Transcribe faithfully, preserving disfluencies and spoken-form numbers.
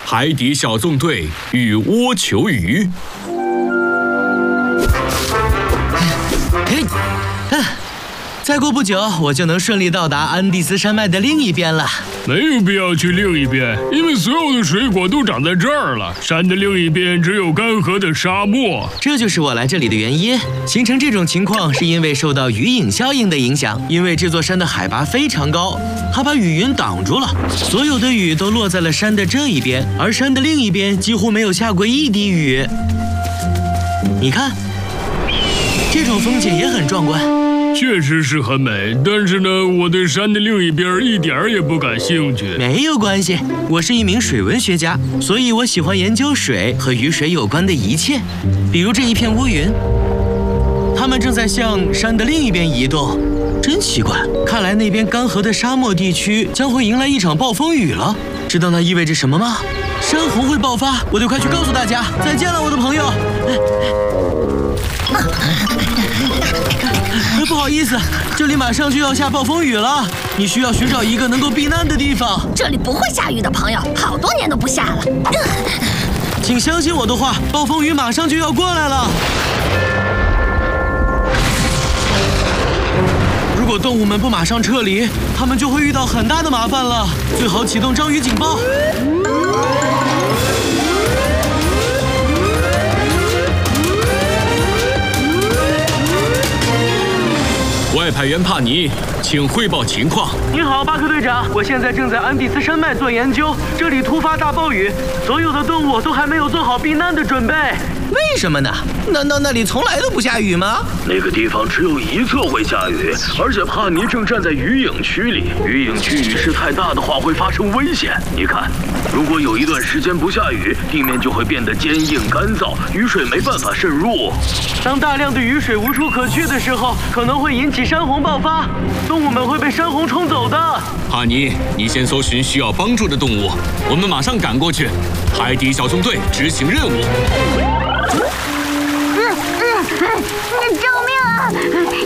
海底小纵队与蜗球鱼。 再过不久，我就能顺利到达安第斯山脉的另一边了。 没有必要去另一边，因为所有的水果都长在这儿了。山的另一边只有干涸的沙漠。 这就是我来这里的原因。形成这种情况是因为受到雨影效应的影响。因为这座山的海拔非常高，它把雨云挡住了，所有的雨都落在了山的这一边，而山的另一边几乎没有下过一滴雨。你看，这种风景也很壮观。 确实是很美，但是呢，我对山的另一边一点儿也不感兴趣。 没有关系，我是一名水文学家，所以我喜欢研究水和与水有关的一切，比如这一片乌云，它们正在向山的另一边移动。真奇怪，看来那边干涸的沙漠地区将会迎来一场暴风雨了。知道那意味着什么吗？山洪会爆发，我得快去告诉大家。再见了，我的朋友。不好意思，这里马上就要下暴风雨了，你需要寻找一个能够避难的地方。 这里不会下雨的，朋友，好多年都不下了。 请相信我的话，暴风雨马上就要过来了。如果动物们不马上撤离，它们就会遇到很大的麻烦了。最好启动章鱼警报。 外派员帕尼，请汇报情况。 你好，巴克队长，我现在正在安第斯山脉做研究，这里突发大暴雨，所有的动物都还没有做好避难的准备。为什么呢？难道那里从来都不下雨吗？ 那个地方只有一侧会下雨，而且帕尼正站在雨影区里。雨影区雨势太大的话会发生危险。你看，如果有一段时间不下雨，地面就会变得坚硬干燥，雨水没办法渗入。 当大量的雨水无处可去的时候，可能会引起山洪爆发，动物们会被山洪冲走的。 帕尼，你先搜寻需要帮助的动物，我们马上赶过去。海底小纵队执行任务。 救命啊！